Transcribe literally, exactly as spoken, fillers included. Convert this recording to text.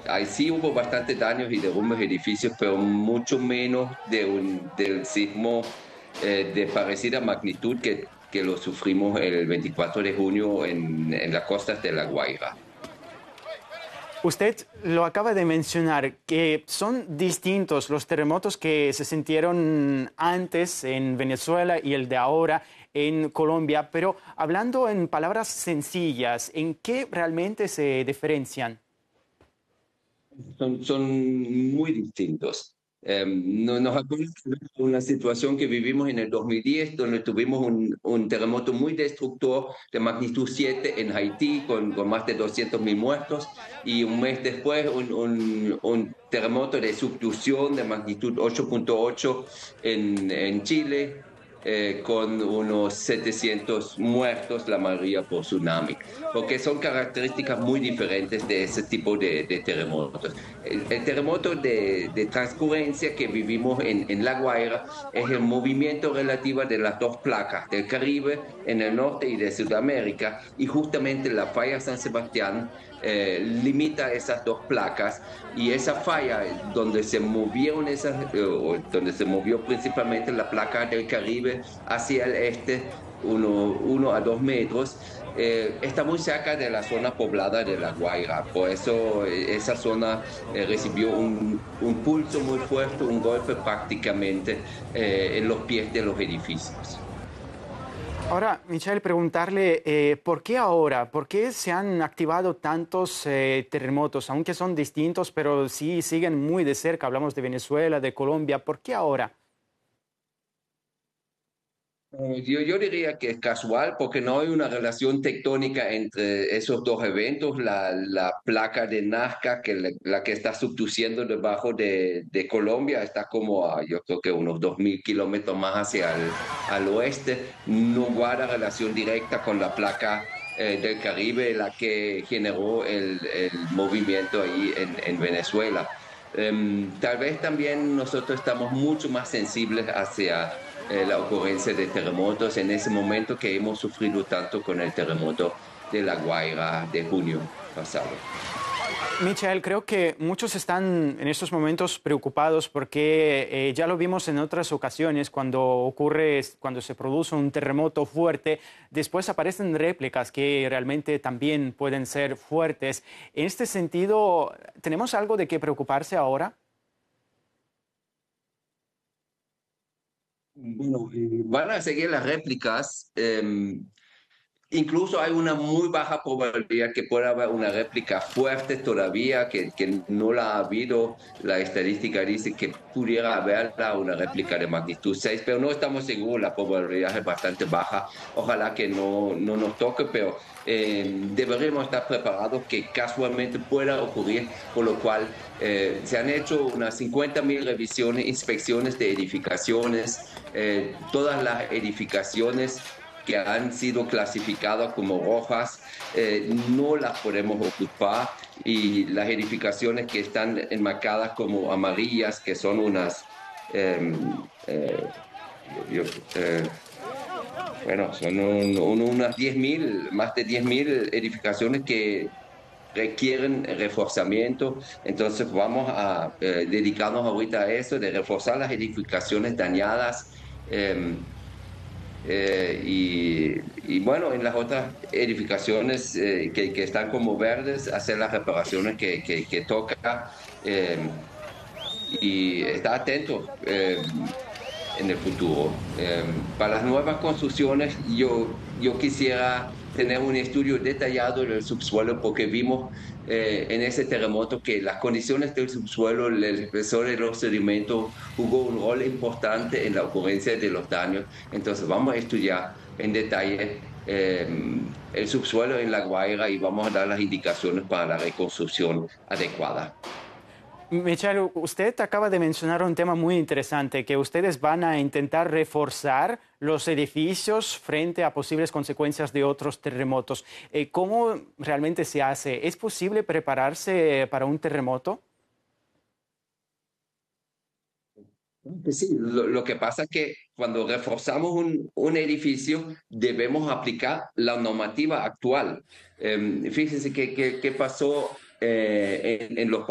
ahí sí hubo bastantes daños y derrumbes de edificios, pero mucho menos de un, del sismo eh, de parecida magnitud que, que lo sufrimos el veinticuatro de junio en, en las costas de La Guaira. Usted lo acaba de mencionar, que son distintos los terremotos que se sintieron antes en Venezuela y el de ahora en Colombia, pero hablando en palabras sencillas, ¿en qué realmente se diferencian? Son, son muy distintos. Eh, no, nos acuerda de una situación que vivimos en el dos mil diez, donde tuvimos un, un terremoto muy destructor de magnitud siete en Haití, con, con más de doscientos mil muertos, y un mes después un, un, un terremoto de subducción de magnitud ocho punto ocho en, en Chile, eh, con unos setecientos muertos, la mayoría por tsunami, porque son características muy diferentes de ese tipo de, de terremotos. El, el terremoto de, de transcurrencia que vivimos en, en La Guaira es el movimiento relativo de las dos placas del Caribe en el norte y de Sudamérica, y justamente la falla San Sebastián eh, limita esas dos placas, y esa falla donde se movieron esas, eh, o donde se movió principalmente la placa del Caribe hacia el este, uno, uno a dos metros, eh, está muy cerca de la zona poblada de La Guaira. Por eso eh, esa zona eh, recibió un, un pulso muy fuerte, un golpe prácticamente eh, en los pies de los edificios. Ahora, Michelle, preguntarle, eh, ¿por qué ahora? ¿Por qué se han activado tantos eh, terremotos, aunque son distintos, pero sí siguen muy de cerca? Hablamos de Venezuela, de Colombia. ¿Por qué ahora? Eh, Yo, yo diría que es casual porque no hay una relación tectónica entre esos dos eventos. La, la placa de Nazca, que la, la que está subduciendo debajo de, de Colombia, está como a, yo creo que unos dos mil kilómetros más hacia el al oeste. No guarda relación directa con la placa eh, del Caribe, la que generó el, el movimiento ahí en, en Venezuela. Em, tal vez también nosotros estamos mucho más sensibles hacia eh, la ocurrencia de terremotos en ese momento que hemos sufrido tanto con el terremoto de La Guaira de junio pasado. Michael, creo que muchos están en estos momentos preocupados porque eh, ya lo vimos en otras ocasiones cuando ocurre, cuando se produce un terremoto fuerte, después aparecen réplicas que realmente también pueden ser fuertes. En este sentido, ¿tenemos algo de qué preocuparse ahora? Bueno, eh, van a seguir las réplicas. Eh, incluso hay una muy baja probabilidad que pueda haber una réplica fuerte todavía, que, que no la ha habido. La estadística dice que pudiera haberla una réplica de magnitud seis, pero no estamos seguros, la probabilidad es bastante baja. Ojalá que no, no nos toque, pero eh, deberíamos estar preparados que casualmente pueda ocurrir, por lo cual eh, se han hecho unas cincuenta mil revisiones, inspecciones de edificaciones. Eh, todas las edificaciones que han sido clasificadas como rojas, eh, no las podemos ocupar, y las edificaciones que están enmarcadas como amarillas, que son unas, eh, eh, yo- eh, bueno, son un- un- unas diez mil, más de diez mil edificaciones que requieren reforzamiento. Entonces vamos a eh, dedicarnos ahorita a eso, de reforzar las edificaciones dañadas. em, eh, y, y bueno, en las otras edificaciones eh, que, que están como verdes, hacer las reparaciones que, que, que toca, eh, y estar atento eh, en el futuro. Eh, para las nuevas construcciones, yo, yo quisiera tener un estudio detallado del subsuelo, porque vimos eh, en ese terremoto que las condiciones del subsuelo, el espesor de los sedimentos, jugó un rol importante en la ocurrencia de los daños. Entonces vamos a estudiar en detalle eh, el subsuelo en La Guaira, y vamos a dar las indicaciones para la reconstrucción adecuada. Michelle, usted acaba de mencionar un tema muy interesante, que ustedes van a intentar reforzar los edificios frente a posibles consecuencias de otros terremotos. Eh, ¿Cómo realmente se hace? ¿Es posible prepararse para un terremoto? Pues sí, lo, lo que pasa es que cuando reforzamos un, un edificio debemos aplicar la normativa actual. Eh, fíjense qué qué- qué pasó eh, en, en los